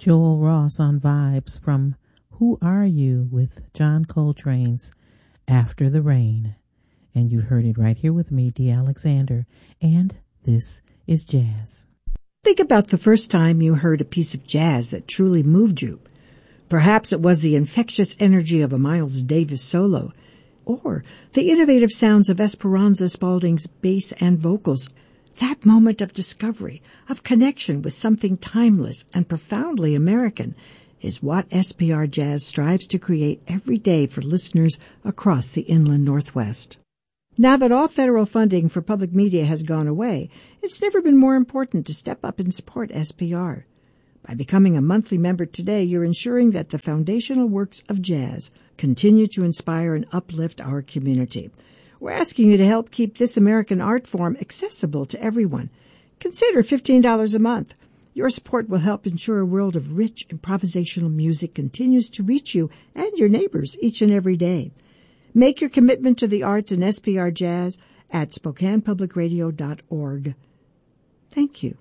Joel Ross on Vibes from Who Are You with John Coltrane's After the Rain. And you heard it right here with me, Dee Alexander. And this is jazz. Think about the first time you heard a piece of jazz that truly moved you. Perhaps it was the infectious energy of a Miles Davis solo, or the innovative sounds of Esperanza Spalding's bass and vocals. That moment of discovery, of connection with something timeless and profoundly American, is what SPR Jazz strives to create every day for listeners across the inland Northwest. Now that all federal funding for public media has gone away, it's never been more important to step up and support SPR. By becoming a monthly member today, you're ensuring that the foundational works of jazz continue to inspire and uplift our community. We're asking you to help keep this American art form accessible to everyone. Consider $15 a month. Your support will help ensure a world of rich improvisational music continues to reach you and your neighbors each and every day. Make your commitment to the arts and SPR Jazz at SpokanePublicRadio.org. Thank you.